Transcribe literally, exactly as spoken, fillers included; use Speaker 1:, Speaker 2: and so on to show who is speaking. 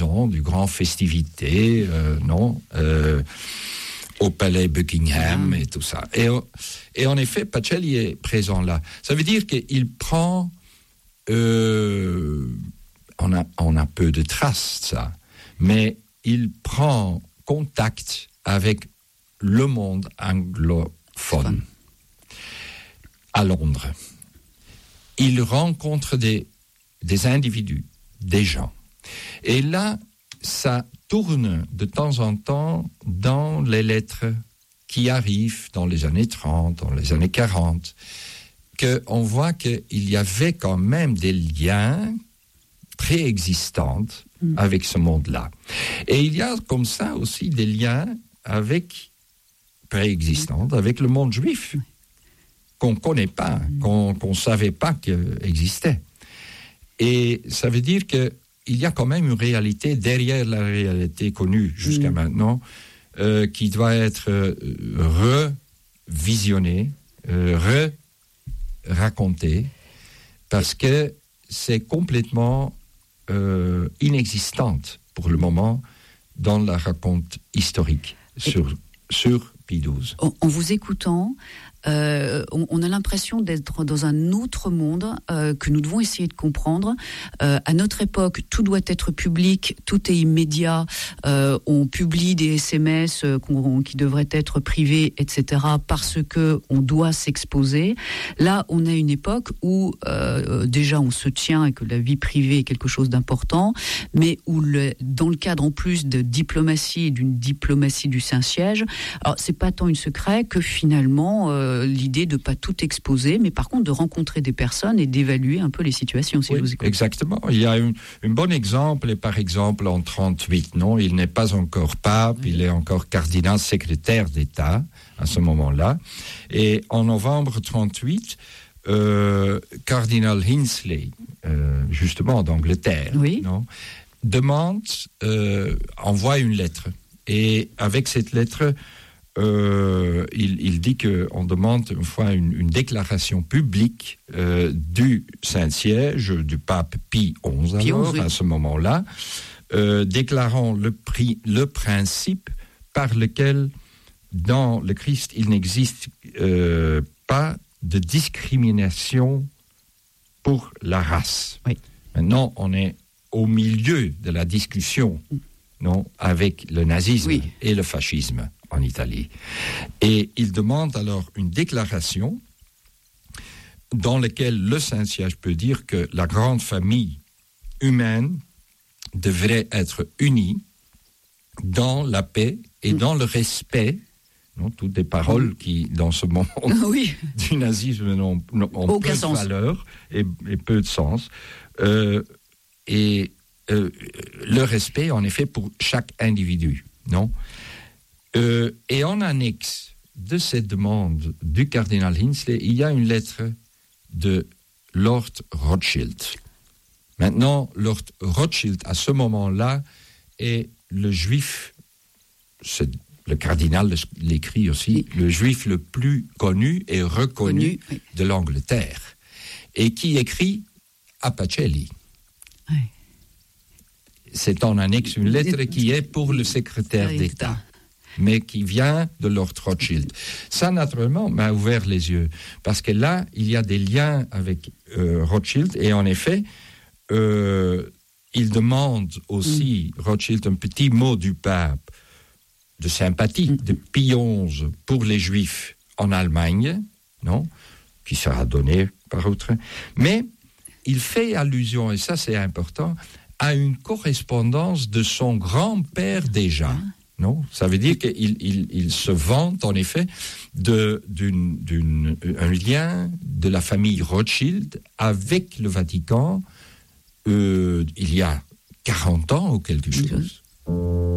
Speaker 1: maison du grand festivité, euh, non, euh, au palais Buckingham ah. et tout ça. Et, et en effet, Pacelli est présent là. Ça veut dire qu'il prend, euh, on a, on a peu de traces de ça, mais il prend contact avec le monde anglophone à Londres. Il rencontre des, des individus, des gens. Et là, ça tourne de temps en temps dans les lettres qui arrivent dans les années trente, dans les années quarante, qu'on voit qu'il y avait quand même des liens préexistants mmh. avec ce monde-là. Et il y a comme ça aussi des liens avec, préexistants mmh. avec le monde juif, qu'on ne connaît pas, mmh. qu'on ne savait pas qu'il existait. Et ça veut dire que il y a quand même une réalité derrière la réalité connue jusqu'à mmh. maintenant euh, qui doit être euh, revisionnée, euh, re-racontée, parce que c'est complètement euh, inexistante pour le moment dans la raconte historique sur, sur Pie douze.
Speaker 2: En, en vous écoutant, Euh, on, on a l'impression d'être dans un autre monde euh, que nous devons essayer de comprendre. Euh, à notre époque, tout doit être public, tout est immédiat. Euh, on publie des S M S euh, qu'on, qui devraient être privés, et cetera, parce que on doit s'exposer. Là, on a une époque où euh, déjà on se tient et que la vie privée est quelque chose d'important, mais où le, dans le cadre en plus de diplomatie et d'une diplomatie du Saint-Siège, alors c'est pas tant une secret que finalement euh, l'idée de ne pas tout exposer, mais par contre de rencontrer des personnes et d'évaluer un peu les situations, si
Speaker 1: oui,
Speaker 2: je vous écoute.
Speaker 1: Exactement. Il y a un, un bon exemple, et par exemple en trente-huit, non, il n'est pas encore pape, oui. il est encore cardinal secrétaire d'État à ce moment-là. Et en novembre trente-huit, euh, cardinal Hinsley, euh, justement d'Angleterre, oui. non, demande, euh, envoie une lettre. Et avec cette lettre, Euh, il, il dit qu'on demande une fois une, une déclaration publique euh, du Saint-Siège, du pape Pie onze, Pie alors, onze oui. à ce moment-là, euh, déclarant le, prix, le principe par lequel, dans le Christ, il n'existe euh, pas de discrimination pour la race. Oui. Maintenant, on est au milieu de la discussion, non, avec le nazisme oui. et le fascisme en Italie. Et il demande alors une déclaration dans laquelle le Saint-Siège peut dire que la grande famille humaine devrait être unie dans la paix et mmh. dans le respect, non, toutes des paroles mmh. qui, dans ce moment oui. du nazisme, n'ont, ont peu sens. de valeur et, et peu de sens. Euh, et euh, le respect, en effet, pour chaque individu, non ? Euh, et en annexe de cette demande du cardinal Hinsley, il y a une lettre de Lord Rothschild. Maintenant, Lord Rothschild, à ce moment-là, est le juif, c'est, le cardinal l'écrit aussi, oui. le juif le plus connu et reconnu connu, oui. de l'Angleterre, et qui écrit à Pacelli. Oui. C'est en annexe une lettre qui est pour le secrétaire d'État, mais qui vient de Lord Rothschild. Ça, naturellement, m'a ouvert les yeux, parce que là, il y a des liens avec euh, Rothschild, et en effet, euh, il demande aussi, mm. Rothschild, un petit mot du pape de sympathie, mm. de Pie onze pour les Juifs en Allemagne, non, qui sera donné par autre, mais il fait allusion, et ça c'est important, à une correspondance de son grand-père déjà. Mm. Non, ça veut dire qu'il il, il se vante en effet de, d'une, d'une, un lien de la famille Rothschild avec le Vatican euh, il y a quarante ans ou quelque chose.